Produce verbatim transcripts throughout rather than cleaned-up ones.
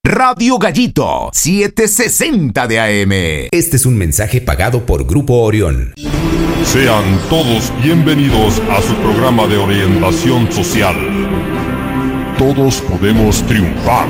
Radio Gallito, setecientos sesenta de A M. Este es un mensaje pagado por Grupo Orión. Sean todos bienvenidos a su programa de orientación social. Todos podemos triunfar.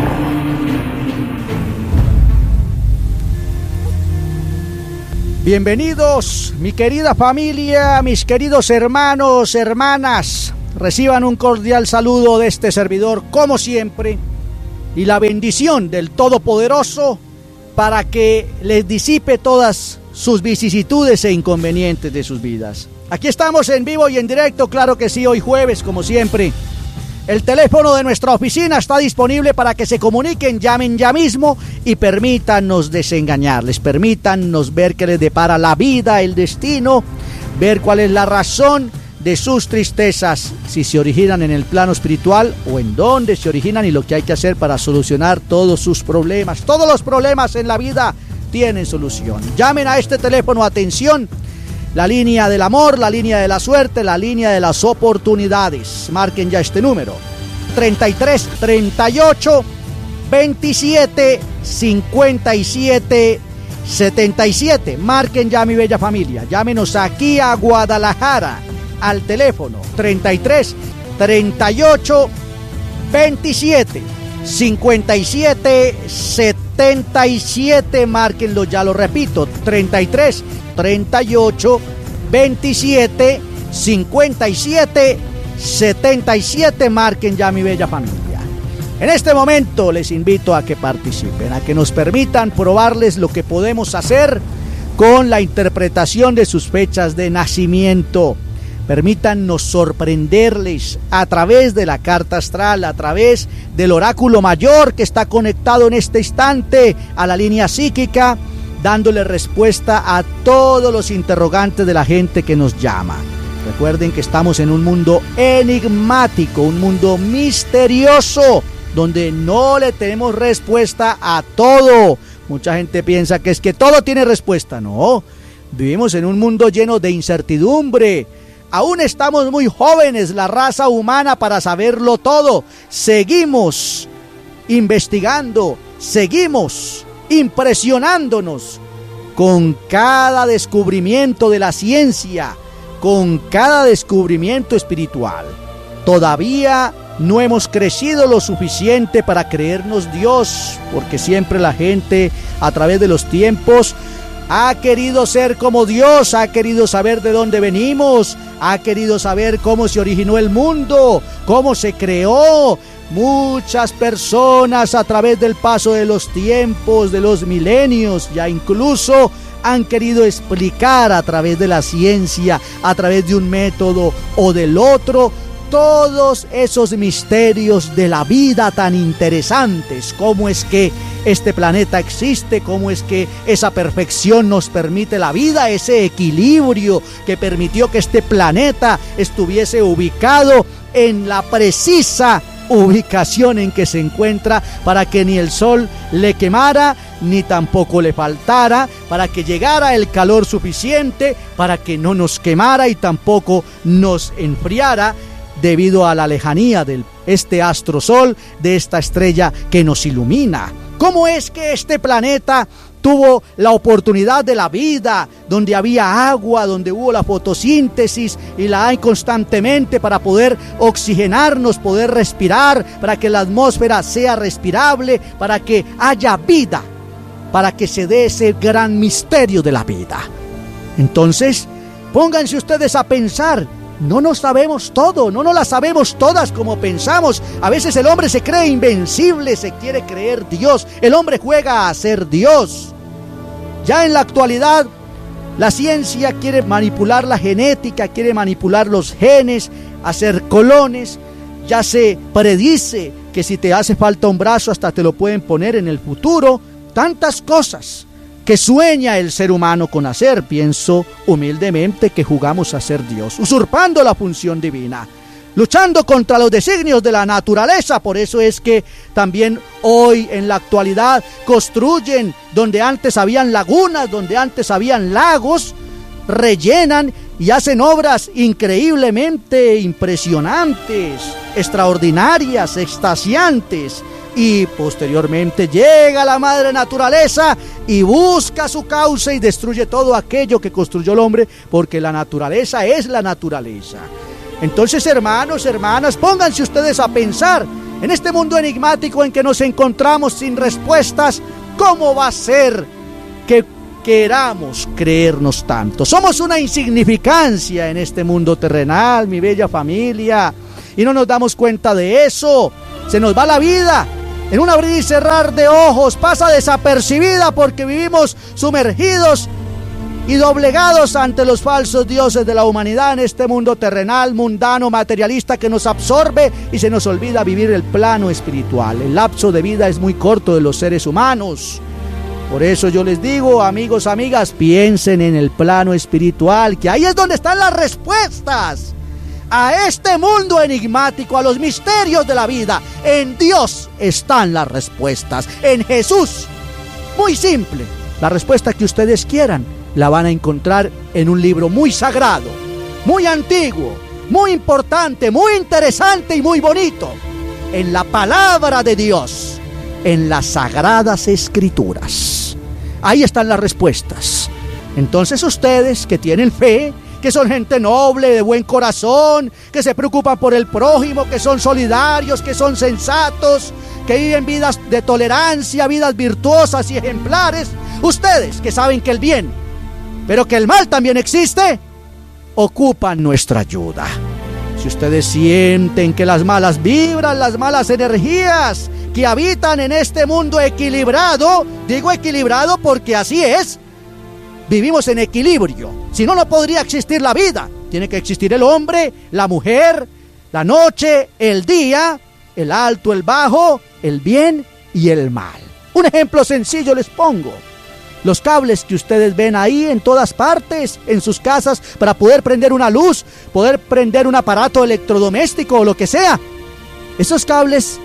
Bienvenidos, mi querida familia, mis queridos hermanos, hermanas. Reciban un cordial saludo de este servidor, como siempre, y la bendición del Todopoderoso para que les disipe todas sus vicisitudes e inconvenientes de sus vidas. Aquí estamos en vivo y en directo, claro que sí, hoy jueves, como siempre. El teléfono de nuestra oficina está disponible para que se comuniquen, llamen ya mismo y permítanos desengañarles, permítanos ver qué les depara la vida, el destino, ver cuál es la razón de sus tristezas, si se originan en el plano espiritual o en dónde se originan y lo que hay que hacer para solucionar todos sus problemas. Todos los problemas en la vida tienen solución. Llamen a este teléfono, atención, la línea del amor, la línea de la suerte, la línea de las oportunidades. Marquen ya este número, treinta y tres, treinta y ocho, veintisiete, cincuenta y siete, setenta y siete. Marquen ya, mi bella familia. Llámenos aquí a Guadalajara al teléfono treinta y tres, treinta y ocho, veintisiete, cincuenta y siete, setenta y siete. Márquenlo, ya lo repito, treinta y tres, treinta y ocho, veintisiete, cincuenta y siete, setenta y siete. Marquen ya, mi bella familia. En este momento les invito a que participen, a que nos permitan probarles lo que podemos hacer con la interpretación de sus fechas de nacimiento. Permítannos sorprenderles a través de la carta astral, a través del oráculo mayor que está conectado en este instante a la línea psíquica, dándole respuesta a todos los interrogantes de la gente que nos llama. Recuerden que estamos en un mundo enigmático, un mundo misterioso, donde no le tenemos respuesta a todo. Mucha gente piensa que es que todo tiene respuesta. No, vivimos en un mundo lleno de incertidumbre. Aún estamos muy jóvenes, la raza humana, para saberlo todo. Seguimos investigando, seguimos impresionándonos con cada descubrimiento de la ciencia, con cada descubrimiento espiritual. Todavía no hemos crecido lo suficiente para creernos Dios, porque siempre la gente, a través de los tiempos, ha querido ser como Dios, ha querido saber de dónde venimos, ha querido saber cómo se originó el mundo, cómo se creó. Muchas personas a través del paso de los tiempos, de los milenios, ya incluso han querido explicar a través de la ciencia, a través de un método o del otro, todos esos misterios de la vida tan interesantes. Cómo es que este planeta existe, cómo es que esa perfección nos permite la vida, ese equilibrio que permitió que este planeta estuviese ubicado en la precisa ubicación en que se encuentra, para que ni el sol le quemara ni tampoco le faltara, para que llegara el calor suficiente, para que no nos quemara y tampoco nos enfriara, debido a la lejanía de este astro sol, de esta estrella que nos ilumina. ¿Cómo es que este planeta tuvo la oportunidad de la vida, donde había agua, donde hubo la fotosíntesis y la hay constantemente para poder oxigenarnos, poder respirar, para que la atmósfera sea respirable, para que haya vida, para que se dé ese gran misterio de la vida? Entonces, pónganse ustedes a pensar. No nos sabemos todo, no nos la sabemos todas como pensamos. A veces el hombre se cree invencible, se quiere creer Dios. El hombre juega a ser Dios. Ya en la actualidad, la ciencia quiere manipular la genética, quiere manipular los genes, hacer clones. Ya se predice que si te hace falta un brazo, hasta te lo pueden poner en el futuro. Tantas cosas que sueña el ser humano con hacer. Pienso humildemente que jugamos a ser Dios, usurpando la función divina, luchando contra los designios de la naturaleza. Por eso es que también hoy en la actualidad construyen donde antes habían lagunas, donde antes habían lagos, rellenan y hacen obras increíblemente impresionantes, extraordinarias, extasiantes, y posteriormente llega la madre naturaleza y busca su causa y destruye todo aquello que construyó el hombre, porque la naturaleza es la naturaleza. Entonces, hermanos, hermanas, pónganse ustedes a pensar en este mundo enigmático en que nos encontramos sin respuestas. ¿Cómo va a ser que queramos creernos tanto? Somos una insignificancia en este mundo terrenal, mi bella familia, y no nos damos cuenta de eso. Se nos va la vida en un abrir y cerrar de ojos, pasa desapercibida porque vivimos sumergidos y doblegados ante los falsos dioses de la humanidad en este mundo terrenal, mundano, materialista, que nos absorbe y se nos olvida vivir el plano espiritual. El lapso de vida es muy corto de los seres humanos. Por eso yo les digo, amigos, amigas, piensen en el plano espiritual, que ahí es donde están las respuestas a este mundo enigmático, a los misterios de la vida. En Dios están las respuestas, en Jesús. Muy simple, la respuesta que ustedes quieran la van a encontrar en un libro muy sagrado, muy antiguo, muy importante, muy interesante y muy bonito, en la palabra de Dios, en las sagradas escrituras. Ahí están las respuestas. Entonces ustedes que tienen fe, que son gente noble, de buen corazón, que se preocupan por el prójimo, que son solidarios, que son sensatos, que viven vidas de tolerancia, vidas virtuosas y ejemplares, ustedes que saben que el bien, pero que el mal también existe, ocupan nuestra ayuda. Si ustedes sienten que las malas vibras, las malas energías que habitan en este mundo equilibrado, digo equilibrado porque así es, vivimos en equilibrio, si no, no podría existir la vida. Tiene que existir el hombre, la mujer, la noche, el día, el alto, el bajo, el bien y el mal. Un ejemplo sencillo les pongo. Los cables que ustedes ven ahí en todas partes, en sus casas, para poder prender una luz, poder prender un aparato electrodoméstico o lo que sea. Esos cables,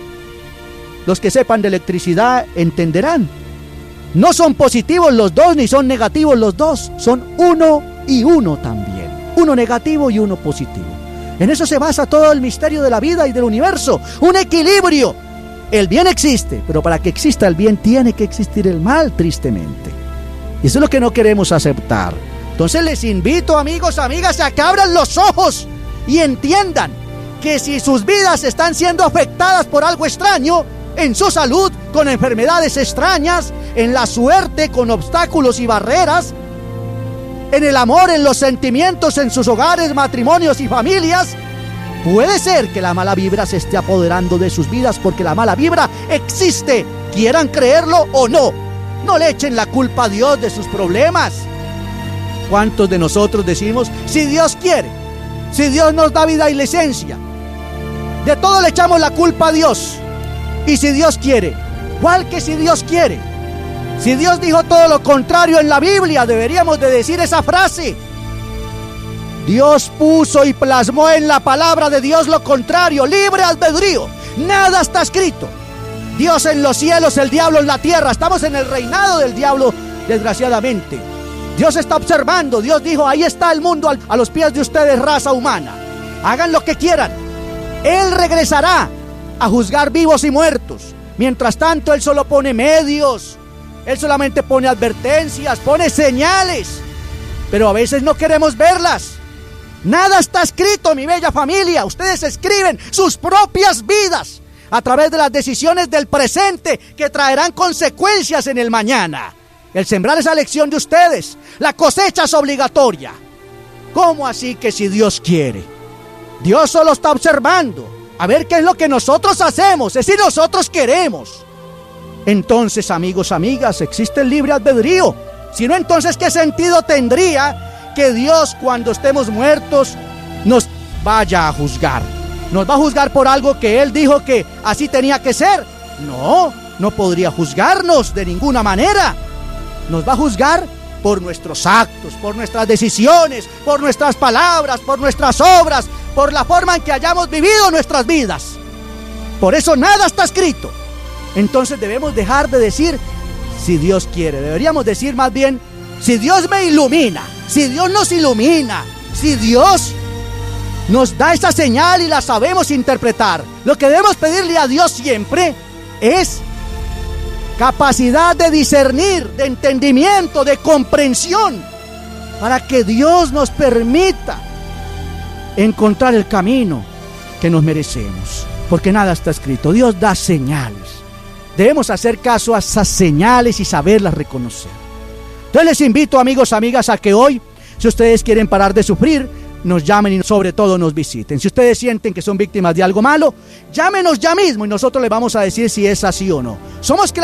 los que sepan de electricidad entenderán. No son positivos los dos, ni son negativos los dos. Son uno y uno también. Uno negativo y uno positivo. En eso se basa todo el misterio de la vida y del universo. Un equilibrio. El bien existe, pero para que exista el bien tiene que existir el mal, tristemente. Y eso es lo que no queremos aceptar. Entonces les invito, amigos, amigas, a que abran los ojos y entiendan que si sus vidas están siendo afectadas por algo extraño, en su salud, con enfermedades extrañas, en la suerte, con obstáculos y barreras, en el amor, en los sentimientos, en sus hogares, matrimonios y familias, puede ser que la mala vibra se esté apoderando de sus vidas, porque la mala vibra existe, quieran creerlo o no. No le echen la culpa a Dios de sus problemas. ¿Cuántos de nosotros decimos, si Dios quiere, si Dios nos da vida y licencia? De todo le echamos la culpa a Dios. Y si Dios quiere, ¿cuál que si Dios quiere? Si Dios dijo todo lo contrario en la Biblia, deberíamos de decir esa frase. Dios puso y plasmó en la palabra de Dios lo contrario, libre albedrío. Nada está escrito. Dios en los cielos, el diablo en la tierra. Estamos en el reinado del diablo, desgraciadamente. Dios está observando. Dios dijo, ahí está el mundo a los pies de ustedes, raza humana. Hagan lo que quieran. Él regresará a juzgar vivos y muertos. Mientras tanto, Él solo pone medios. Él solamente pone advertencias, pone señales. Pero a veces no queremos verlas. Nada está escrito, mi bella familia. Ustedes escriben sus propias vidas a través de las decisiones del presente que traerán consecuencias en el mañana. El sembrar es la elección de ustedes. La cosecha es obligatoria. ¿Cómo así que si Dios quiere? Dios solo está observando a ver qué es lo que nosotros hacemos, es decir, nosotros queremos. Entonces, amigos, amigas, existe el libre albedrío. Si no, entonces, ¿qué sentido tendría que Dios, cuando estemos muertos, nos vaya a juzgar? ¿Nos va a juzgar por algo que Él dijo que así tenía que ser? No, no podría juzgarnos de ninguna manera. Nos va a juzgar por nuestros actos, por nuestras decisiones, por nuestras palabras, por nuestras obras, por la forma en que hayamos vivido nuestras vidas. Por eso nada está escrito. Entonces debemos dejar de decir, si Dios quiere. Deberíamos decir más bien, si Dios me ilumina, si Dios nos ilumina, si Dios nos da esa señal y la sabemos interpretar. Lo que debemos pedirle a Dios siempre es capacidad de discernir, de entendimiento, de comprensión, para que Dios nos permita encontrar el camino que nos merecemos. Porque nada está escrito, Dios da señales. Debemos hacer caso a esas señales y saberlas reconocer. Entonces les invito, amigos, amigas, a que hoy, si ustedes quieren parar de sufrir, nos llamen y sobre todo nos visiten. Si ustedes sienten que son víctimas de algo malo, llámenos ya mismo y nosotros les vamos a decir si es así o no. Somos